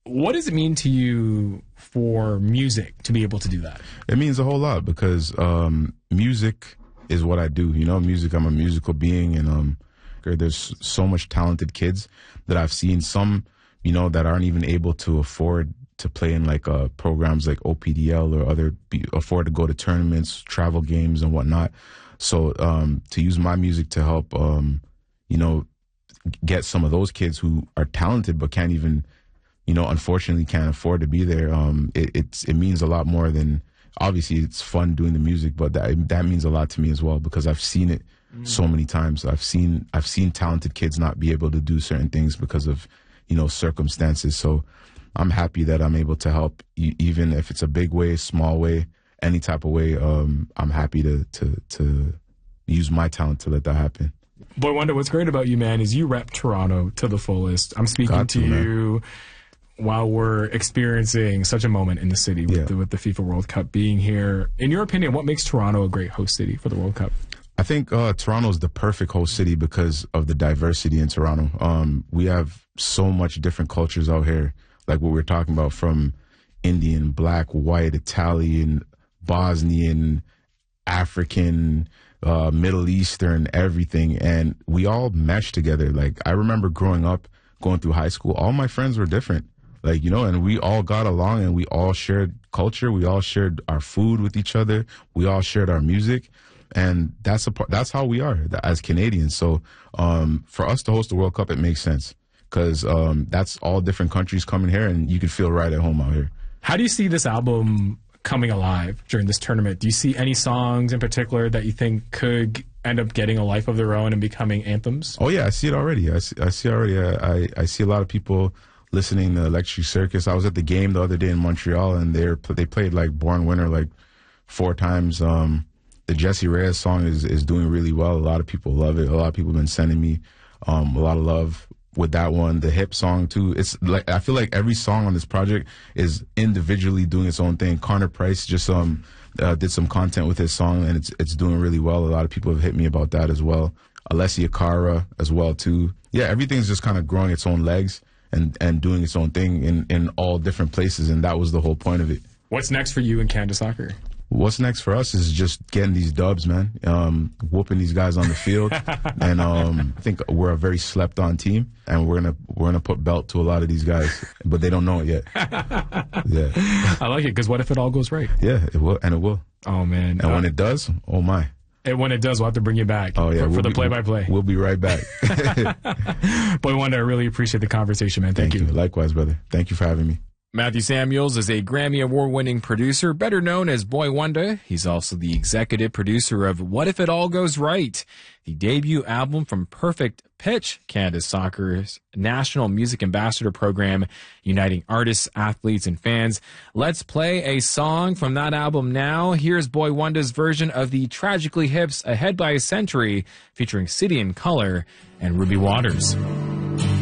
What does it mean to you for music to be able to do that? It means a whole lot because music is what I do. You know, music, I'm a musical being, and there's so much talented kids that I've seen, some, you know, that aren't even able to afford to play in like programs like OPDL or afford to go to tournaments, travel games and whatnot. So to use my music to help, you know, get some of those kids who are talented but can't even, you know, unfortunately can't afford to be there. It means a lot more than, obviously it's fun doing the music, but that means a lot to me as well, because I've seen it so many times. I've seen talented kids not be able to do certain things because of, you know, circumstances. So I'm happy that I'm able to help, even if it's a big way, small way, any type of way. I'm happy to use my talent to let that happen. Boy Wonder, what's great about you, man, is you rep Toronto to the fullest. I'm speaking to you while we're experiencing such a moment in the city with the FIFA World Cup being here. In your opinion, what makes Toronto a great host city for the World Cup? I think Toronto is the perfect host city because of the diversity in Toronto. We have so much different cultures out here, like what we're talking about, from Indian, Black, White, Italian, Bosnian, African, Middle Eastern, everything. And we all mesh together. Like, I remember growing up, going through high school, all my friends were different. Like, you know, and we all got along and we all shared culture. We all shared our food with each other. We all shared our music. And that's how we are as Canadians. So for us to host the World Cup, it makes sense because that's all different countries coming here, and you can feel right at home out here. How do you see this album coming alive during this tournament? Do you see any songs in particular that you think could end up getting a life of their own and becoming anthems? Oh, yeah, I see it already. I see already. I see a lot of people listening to Electric Circus. I was at the game the other day in Montreal, and they played like Born Winner like 4 times. The Jesse Reyes song is doing really well. A lot of people love it. A lot of people have been sending me a lot of love with that one. The Hip song too. It's like, I feel like every song on this project is individually doing its own thing. Connor Price just did some content with his song, and it's doing really well. A lot of people have hit me about that as well. Alessia Cara as well too. Yeah, everything's just kind of growing its own legs and doing its own thing in all different places, and that was the whole point of it. What's next for you in Canada Soccer? What's next for us is just getting these dubs, man. Whooping these guys on the field, and I think we're a very slept-on team, and we're gonna put belt to a lot of these guys, but they don't know it yet. Yeah, I like it, because what if it all goes right? Yeah, it will, and it will. Oh man! And when it does, oh my! And when it does, we'll have to bring you back. Oh yeah, for the play-by-play. We'll be right back. Boy Wonder, I really appreciate the conversation, man. Thank you. Likewise, brother. Thank you for having me. Matthew Samuels is a Grammy Award-winning producer, better known as Boy Wonder. He's also the executive producer of What If It All Goes Right, the debut album from Perfect Pitch, Canada Soccer's national music ambassador program, uniting artists, athletes, and fans. Let's play a song from that album now. Here's Boy Wonder's version of the Tragically Hip's Ahead by a Century, featuring City in Color and Ruby Waters.